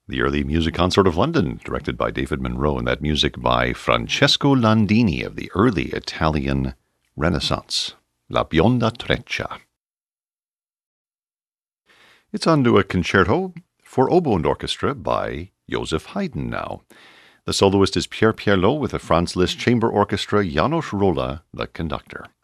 The early music consort of London, directed by David Monroe, and that music by Francesco Landini of the early Italian Renaissance. La Bionda Treccia. It's on to a concerto for oboe and orchestra by Joseph Haydn now. The soloist is Pierre Pierlot with the Franz Liszt Chamber Orchestra, Janos Rolla, the conductor.